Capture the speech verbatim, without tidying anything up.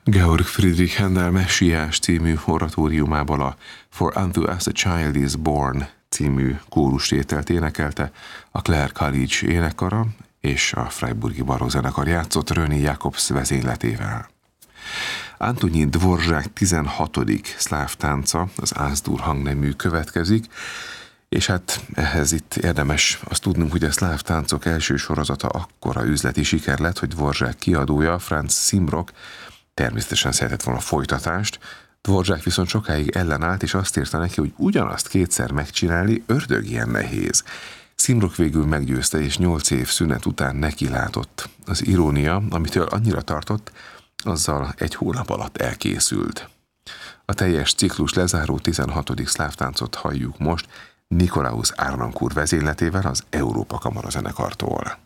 Georg Friedrich Händel Messiás című oratóriumából a For Unto Us a Child is Born című kórustételt énekelte a Clare College énekkara és a Freiburgi Barózenekar játszott Röni Jakobs vezényletével. Antonín Dvorzsák tizenhatodik szláv tánca, az Ásdur hangnemű következik, és hát ehhez itt érdemes azt tudnunk, hogy a szláv táncok első sorozata akkora üzleti siker lett, hogy Dvorzsák kiadója, Franz Simrock természetesen szeretett volna folytatást, Dvorzsák viszont sokáig ellenállt, és azt írta neki, hogy ugyanazt kétszer megcsinálni ördög ilyen nehéz. Simrock végül meggyőzte, és nyolc év szünet után neki látott. Az irónia, amitől annyira tartott, azzal egy hónap alatt elkészült. A teljes ciklus lezáró tizenhatodik szlávtáncot halljuk most Nikolaus Arnoncourt vezényletével az Európa Kamarazenekartól.